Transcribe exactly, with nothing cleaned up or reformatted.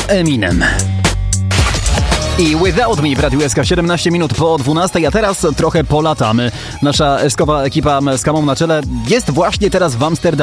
Eminem. I Without Me w Radiu S K siedemnaście minut po dwunastej, a teraz trochę polatamy. Nasza eskowa ekipa z Kamą na czele jest właśnie teraz w Amsterdamie.